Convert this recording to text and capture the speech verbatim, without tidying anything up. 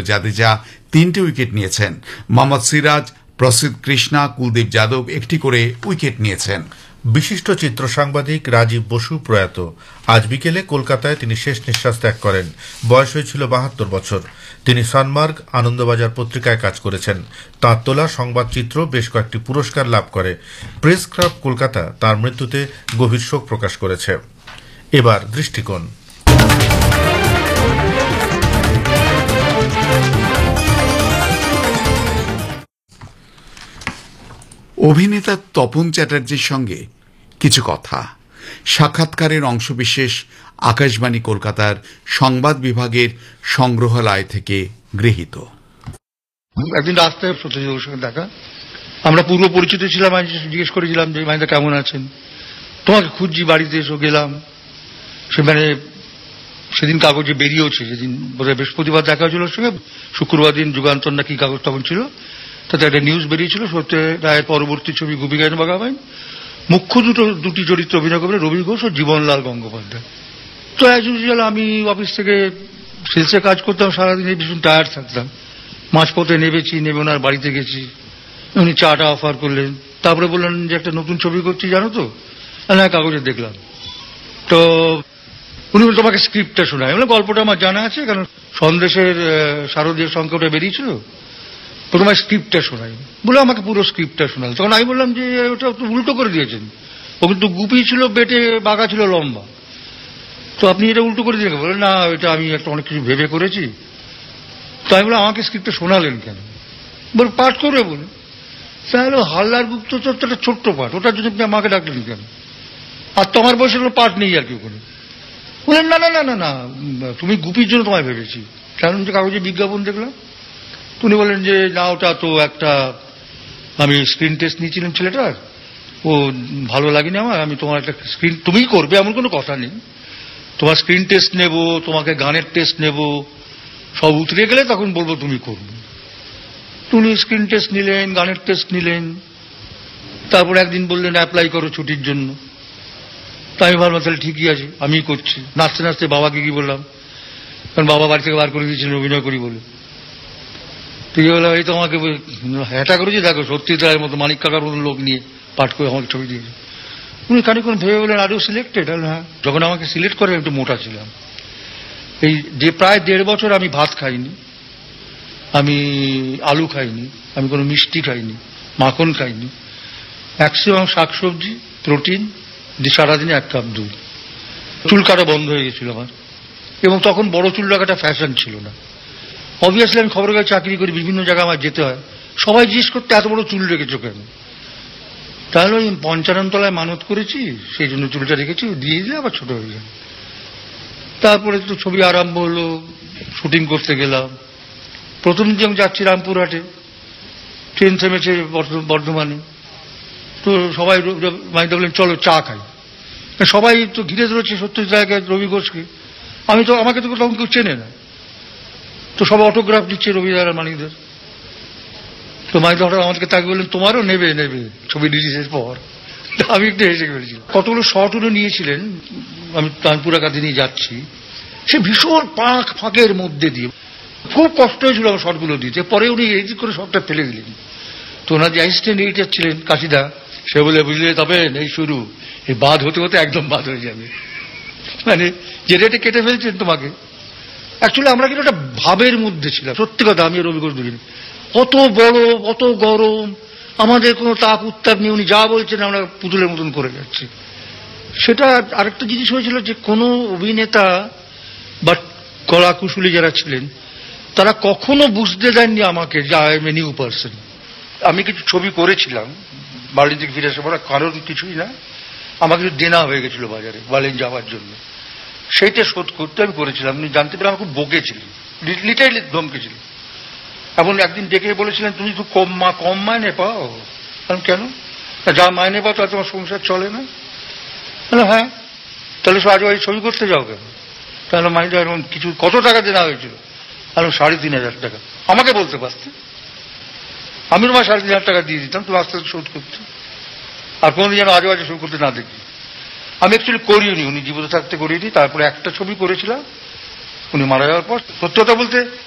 জাদেজা তিনটি উইকেট নিয়েছেন। মোহাম্মদ সিরাজ, প্রসিদ্ধ কৃষ্ণা, কুলদীপ যাদব একটি করে উইকেট নিয়েছেন। বিশিষ্ট চিত্র সাংবাদিক রাজীব বসু প্রয়াত। আজ বিকেলে কলকাতায় তিনি শেষ নিঃশ্বাস ত্যাগ করেন। বয়স হয়েছিল বাহাত্তর বছর। তিনি সানমার্গ, আনন্দবাজার পত্রিকায় কাজ করেছেন। তাঁর তোলা সংবাদচিত্র বেশ কয়েকটি পুরস্কার লাভ করে। প্রেস ক্লাব কলকাতা তার মৃত্যুতে গভীর শোক প্রকাশ করেছে। এবার দৃষ্টিকোণ। অভিনেতা তপন চ্যাটার্জির সঙ্গে কিছু কথা। সাক্ষাৎকারের অংশবিশেষ আকাশবাণী কলকাতার সংবাদ বিভাগের সংগ্রহালয় থেকে গৃহীত। একদিন রাস্তায় সত্যজিৎ সঙ্গে দেখা, আমরা পূর্ব পরিচিত ছিলাম। আমি জিজ্ঞেস করেছিলাম যে মাইদা কেমন আছেন, তোমাকে খুঁজছি, বাড়িতে এসো। গেলাম, সে মানে সেদিন কাগজে বেরিয়েছে, যেদিন বোধহয় বৃহস্পতিবার দেখা হয়েছিল ওর সঙ্গে, শুক্রবার দিন যুগান্তর না কি কাগজ তখন ছিল, তাতে একটা নিউজ বেরিয়েছিল সত্য রায়ের পরবর্তী ছবি গুপি গাইন বাঘাবাইন। মুখ্য দুটো দুটি চরিত্র অভিনয় করবে রবি ঘোষ ও জীবনলাল গঙ্গোপাধ্যায়। তো অ্যাজ ইউজুয়াল আমি অফিস থেকে সেলসে কাজ করতাম, সারাদিন ভীষণ টায়ার্ড থাকতাম। মাঝপথে নেমেছি, নেমে ওনার বাড়িতে গেছি। উনি চাটা অফার করলেন, তারপরে বললেন যে একটা নতুন ছবি করছি জানো তো? হ্যাঁ, কাগজে দেখলাম। তো উনি বললেন তোমাকে স্ক্রিপ্টটা শোনায়। বলে গল্পটা আমার জানা আছে, কারণ সন্দেশের শারদীয় সংখ্যাটা বেরিয়েছিল, প্রথমে স্ক্রিপ্টটা শোনাই বলে আমাকে পুরো স্ক্রিপ্টটা শোনাল। তখন আমি বললাম যে ওটা তো উল্টো করে দিয়েছেন, ও কিন্তু গুপি ছিল বেটে, বাঘা ছিল লম্বা, তো আপনি এটা উল্টো করে দিয়ে বলেন না, এটা আমি একটা অনেক কিছু ভেবে করেছি। তো আমি বললাম আমাকে স্ক্রিপ্টটা শোনালেন কেন? বল পাঠ করবে বলে। তাহলে হালদার গুপ্তচর তো একটা ছোট্ট পাঠ, ওটার জন্য আপনি আমাকে ডাকলেন কেন? আর তোমার বয়সে কোনো পাঠ নেই আর কি ওখানে। বললেন না না না না না তুমি গুপির জন্য তোমায় ভেবেছি। কারণ যে কাগজে বিজ্ঞাপন দেখলাম। উনি বললেন যে না, ওটা তো একটা, আমি স্ক্রিন টেস্ট নিয়েছিলাম ছেলেটার, ও ভালো লাগেনি আমার, আমি তোমার একটা স্ক্রিন, তুমিই করবে এমন কোনো কথা নেই, তোমার স্ক্রিন টেস্ট নেব, তোমাকে গানের টেস্ট নেব, সব উতরে গেলে তখন বলবো তুমি করবে। উনি স্ক্রিন টেস্ট নিলেন, গানের টেস্ট নিলেন, তারপর একদিন বললেন অ্যাপ্লাই করো ছুটির জন্য। তাই আমি ভাবলাম তাহলে ঠিকই আছে, আমিই করছি। নাচতে নাচতে বাবাকে কি বললাম, কারণ বাবা বাড়ি থেকে বার করে দিয়েছিলেন অভিনয় করি বলে। ঠিক বললাম এই তো আমাকে হ্যাঁটা করেছি, দেখো সত্যজিৎ রায়ের মতো, মানিক কাকার মতন লোক নিয়ে পাঠ করে আমাকে ছবি দিয়েছে। উনি খানিক্ষণ ভেবে বললেন আরও সিলেক্টেড? হ্যাঁ। যখন আমাকে সিলেক্ট করে একটু মোটা ছিলাম। এই যে প্রায় দেড় বছর আমি ভাত খাইনি, আমি আলু খাইনি, আমি কোনো মিষ্টি খাইনি, মাখন খাইনি, ম্যাক্সিমাম শাকসবজি, প্রোটিন, সারাদিনে এক কাপ দুধ। চুল কাটা বন্ধ হয়ে গেছিল আমার, এবং তখন বড় চুল রাখাটা ফ্যাশন ছিল না। অবভিয়াসলি আমি খবরের কাছে চাকরি করি, বিভিন্ন জায়গায় আমার যেতে হয়, সবাই জিজ্ঞেস করতে এত বড় চুল রেখেছো কেন? তাহলে ওই পঞ্চানন তলায় মানত করেছি, সেই জন্য চুলটা রেখেছি, দিয়ে দিলে আবার ছোট হয়ে যায়। তারপরে তো ছবি আরম্ভ হলো, শুটিং করতে গেলাম। প্রথম দিন যখন যাচ্ছি রামপুরহাটে, ট্রেন থেমেছে বর্ধমানে, তো সবাই মাইদা বললেন চলো চা খাই। সবাই তো ঘিরে ধরেছে সত্যজিৎ রায়কে, রবি ঘোষকে। আমি তো, আমাকে তো তখন কেউ চেনে না, তো সবাই অটোগ্রাফ দিচ্ছে রবি রায় আর মানিকদের। তো মাইদা হঠাৎ আমাদেরকে তাকে বললেন তোমারও নেবে নেবে ছবি রিলিজের পর। আমি একটু হেসে ফেলেছিলাম। কতগুলো শট উনি নিয়েছিলেন, আমি তানপুর একাতে নিয়ে যাচ্ছি, সে ভীষণ পাঁক ফাঁকের মধ্যে দিয়ে, খুব কষ্ট হয়েছিল আমার শটগুলো দিতে। পরে উনি এডিট করে সবটা ফেলে দিলেন। তো ওনার যে অ্যাসিস্ট্যান্ট এডিটর ছিলেন কাশিদা, সে বলে বুঝলে তবে এই শুরু, এই বাদ হতে হতে একদম বাদ হয়ে যাবে, মানে যে রেটে কেটে ফেলছেন তোমাকে। অ্যাকচুয়ালি আমরা কিন্তু একটা ভাবের মধ্যে ছিলাম, সত্যি কথা। আমি রবি ঘোষ দেখিনি, কত বড়, কত গরম, আমাদের কোনো তাপ উত্তাপ নেই, উনি যা বলছেন আমরা পুতুলের মতন করে যাচ্ছি। সেটা আরেকটা জিনিস হয়েছিল যে কোনো অভিনেতা বা কলাকুশলী যারা ছিলেন তারা কখনো বুঝতে দেননি আমাকে যে I M a new person. আমি কিছু ছবি করেছিলাম বার্লিন থেকে ফিরে আসে পড়া, কারণ কিছুই না, আমাকে কিছু দেনা হয়ে গেছিল বাজারে বার্লিন যাওয়ার জন্য, সেইটা শোধ করতে আমি করেছিলাম। আপনি জানতে পেরে আমার খুব বকেছিলেন, লিটারেলি ধমকেছিলেন। এমন একদিন ডেকে বলেছিলেন তুমি তো কম মা কম মাইনে পাও। কারণ কেন? যা মাইনে পাও তাতে তোমার সংসার চলে না। হ্যাঁ, তাহলে আজ ওই ছবি করতে যাও কেন? তাহলে মাইনে এরকম কিছু, কত টাকা দেওয়া হয়েছিল? কারণ সাড়ে তিন হাজার টাকা। আমাকে বলতে পারতে, আমি তোমার সাড়ে তিন হাজার টাকা দিয়ে দিতাম, তুমি আস্তে আস্তে শোধ করতে, আর কোনোদিন যেন আজে বাজে শোধ করতে না দেখি। আমি অ্যাকচুয়ালি করিনি, উনি জীবিত থাকতে করিনি। তারপরে একটা ছবি করেছিলাম উনি মারা যাওয়ার পর। সত্যতা বলতে